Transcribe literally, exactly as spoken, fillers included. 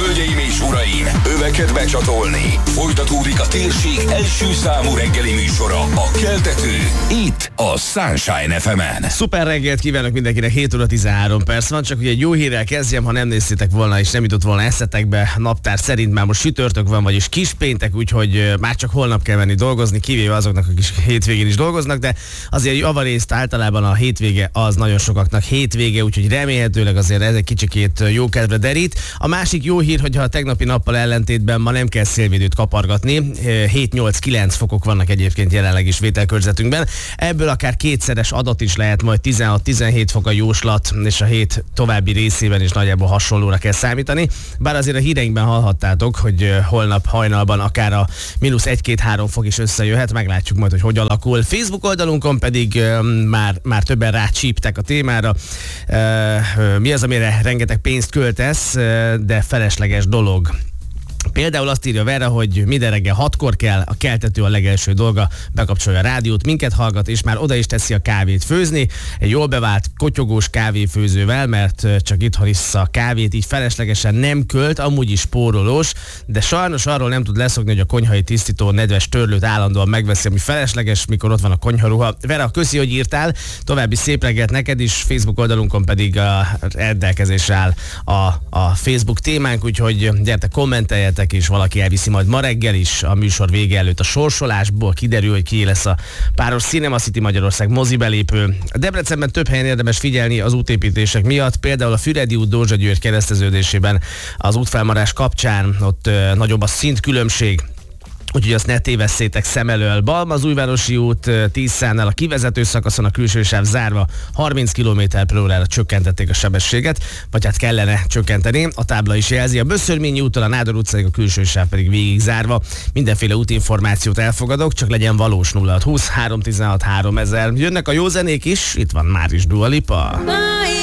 Hölgyeim és uraim, öveket becsatolni. Folytatódik a térség első számú reggeli műsora, a Keltető, itt a Sunshine ef emen. Szuper reggelt kívánok mindenkinek, hét óra tizenhárom perc van, csak hogy egy jó hírrel kezdjem, ha nem néztétek volna és nem jutott volna eszetekbe, naptár szerint már most sütörtök van, vagyis kispéntek, úgyhogy már csak holnap kell menni dolgozni, kivéve azoknak, akik hétvégén is dolgoznak, de azért javarészt általában a hétvége az nagyon sokaknak hétvége, úgyhogy remélhetőleg azért ez egy kicsikét jó kedvre derít. A másik jó hír, hogyha a tegnapi nappal ellentétben ma nem kell szélvédőt kapargatni, hét nyolc kilenc fokok vannak egyébként jelenleg is vételkörzetünkben, ebből akár kétszeres adat is lehet, majd tizenhat tizenhét fok a jóslat, és a hét további részében is nagyjából hasonlóra kell számítani, bár azért a híreinkben hallhattátok, hogy holnap hajnalban akár a mínusz egy-két-három fok is összejöhet, meglátjuk majd, hogy hogy alakul. Facebook oldalunkon pedig uh, már, már többen rácsíptek a témára. Uh, mi az, amire rengeteg pénzt költesz, uh, de felesleges dolog. Például azt írja Vera, hogy minden reggel hatkor kell, a keltető a legelső dolga, bekapcsolja a rádiót, minket hallgat, és már oda is teszi a kávét főzni, egy jól bevált kotyogós kávéfőzővel, mert csak itthon issza a kávét, így feleslegesen nem költ, amúgy is spórolós, de sajnos arról nem tud leszokni, hogy a konyhai tisztító nedves törlőt állandóan megveszi, ami felesleges, mikor ott van a konyharuha. Vera, köszi, hogy írtál, további szép reggelt neked is, Facebook oldalunkon pedig a rendelkezésre áll a, a Facebook témánk, úgyhogy gyertek, kommenteljetek, és valaki elviszi majd ma reggel is a műsor vége előtt a sorsolásból, kiderül, hogy ki lesz a páros Cinema City Magyarország mozibelépő. Debrecenben több helyen érdemes figyelni az útépítések miatt, például a Füredi út Dózsa György kereszteződésében az útfelmarás kapcsán ott ö, nagyobb a szintkülönbség. Úgyhogy azt ne tévesszétek szem elől. Balmazújvárosi út Tiszánál a kivezető szakaszon a külső sáv zárva, harminc kilométer per órára csökkentették a sebességet, vagy hát kellene csökkenteni. A tábla is jelzi. A Böszörményi úton a Nádor utcáig a külső sáv pedig végig zárva. Mindenféle útinformációt elfogadok, csak legyen valós. Nulla hat húsz három tizenhat háromezer. Jönnek a jó zenék is, itt van már is Dua Lipa.